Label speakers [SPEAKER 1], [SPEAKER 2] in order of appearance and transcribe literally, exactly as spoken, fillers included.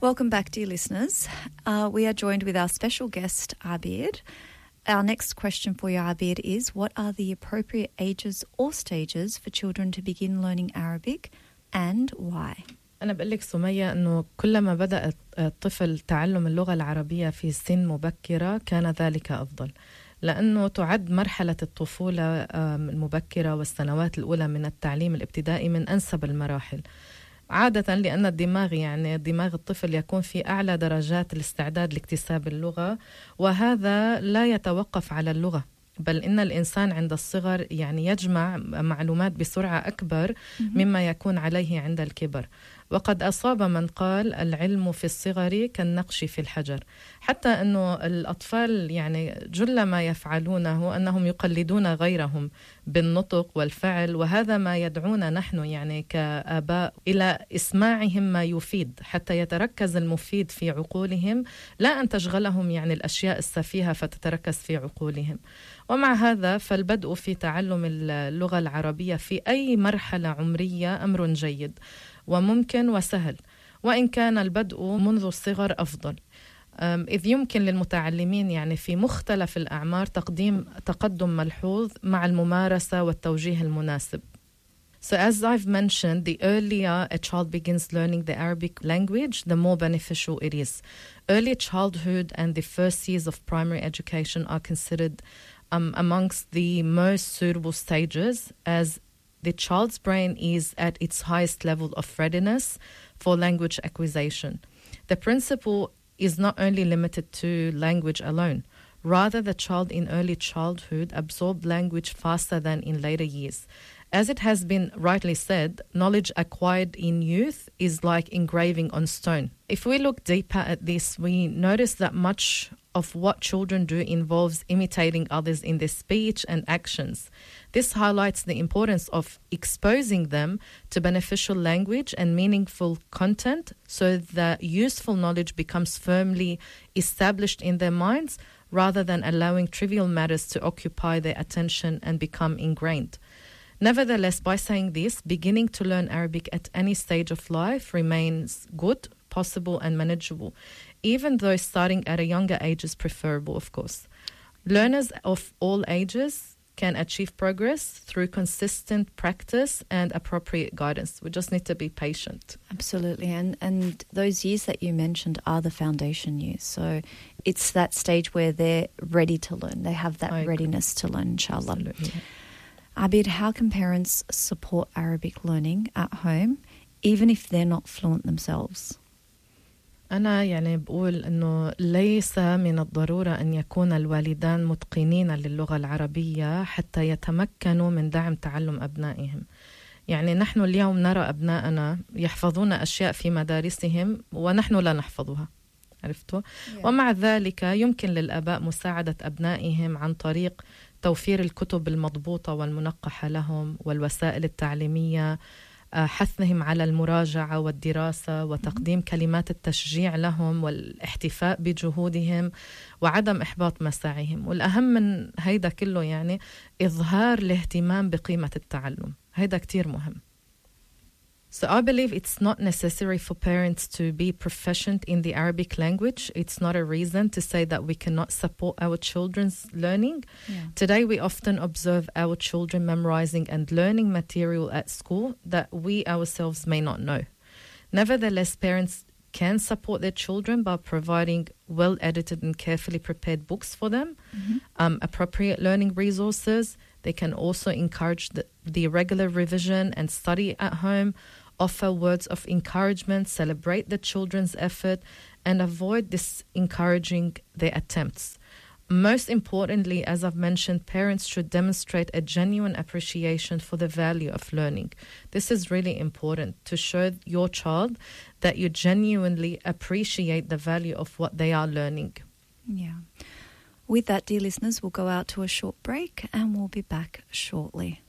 [SPEAKER 1] Welcome back, dear listeners. Uh, we are joined with our special guest, Abid. Our next question for you, Abid, is what are the appropriate ages or stages for children to begin learning Arabic and why?
[SPEAKER 2] أنا بقول لك سمية إنه كلما بدأ الطفل تعلم اللغة العربية في سن مبكرة كان ذلك أفضل، لأنه تعد مرحلة الطفولة المبكرة والسنوات الأولى من التعليم الابتدائي من أنسب المراحل، عادة لأن الدماغ يعني دماغ الطفل يكون في أعلى درجات الاستعداد لاكتساب اللغة، وهذا لا يتوقف على اللغة، بل إن الإنسان عند الصغر يعني يجمع معلومات بسرعة أكبر مما يكون عليه عند الكبر. وقد أصاب من قال العلم في الصغر كالنقش في الحجر، حتى أنه الأطفال يعني جل ما يفعلونه أنهم يقلدون غيرهم بالنطق والفعل، وهذا ما يدعونا نحن يعني كآباء إلى إسماعهم ما يفيد حتى يتركز المفيد في عقولهم، لا أن تشغلهم يعني الأشياء السفيهة فتتركز في عقولهم. ومع هذا فالبدء في تعلم اللغة العربية في أي مرحلة عمرية أمر جيد وممكن وسهل، وإن كان البدء منذ الصغر أفضل، إذ يمكن للمتعلمين يعني في مختلف الأعمار تقديم تقدم ملحوظ مع الممارسة والتوجيه المناسب. So as I've mentioned, the earlier a child begins learning the Arabic language, the more beneficial it is. Early childhood and the first years of primary education are considered um, amongst the most suitable stages, as the child's brain is at its highest level of readiness for language acquisition. The principle is not only limited to language alone. Rather, the child in early childhood absorbs language faster than in later years. As it has been rightly said, knowledge acquired in youth is like engraving on stone. If we look deeper at this, we notice that much of what children do involves imitating others in their speech and actions. This highlights the importance of exposing them to beneficial language and meaningful content so that useful knowledge becomes firmly established in their minds rather than allowing trivial matters to occupy their attention and become ingrained. Nevertheless, by saying this, beginning to learn Arabic at any stage of life remains good, possible, and manageable, even though starting at a younger age is preferable, of course. Learners of all ages can achieve progress through consistent practice and appropriate guidance. We just need to be patient.
[SPEAKER 1] Absolutely. And and those years that you mentioned are the foundation years. So it's that stage where they're ready to learn. They have that readiness to learn, inshallah.
[SPEAKER 2] Absolutely.
[SPEAKER 1] Abid, how can parents support Arabic learning at home, even if they're not fluent themselves?
[SPEAKER 2] أنا يعني بقول إنه ليس من الضرورة أن يكون الوالدان متقنين للغة العربية حتى يتمكنوا من دعم تعلم أبنائهم. يعني نحن اليوم نرى أبناءنا يحفظون أشياء في مدارسهم ونحن لا نحفظها، عرفتوا؟ yeah. ومع ذلك يمكن للآباء مساعدة أبنائهم عن طريق توفير الكتب المضبوطة والمنقحة لهم والوسائل التعليمية، حثهم على المراجعة والدراسة وتقديم كلمات التشجيع لهم والاحتفاء بجهودهم وعدم إحباط مساعيهم، والأهم من هيدا كله يعني إظهار الاهتمام بقيمة التعلم. هيدا كتير مهم. So I believe it's not necessary for parents to be proficient in the Arabic language. It's not a reason to say that we cannot support our children's learning.
[SPEAKER 1] Yeah.
[SPEAKER 2] Today we often observe our children memorizing and learning material at school that we ourselves may not know. Nevertheless, parents can support their children by providing well-edited and carefully prepared books for them,
[SPEAKER 1] mm-hmm.
[SPEAKER 2] um, appropriate learning resources. They can also encourage the, the regular revision and study at home, offer words of encouragement, celebrate the children's effort, and avoid discouraging their attempts. Most importantly, as I've mentioned, parents should demonstrate a genuine appreciation for the value of learning. This is really important, to show your child that you genuinely appreciate the value of what they are learning.
[SPEAKER 1] Yeah. With that, dear listeners, we'll go out to a short break and we'll be back shortly.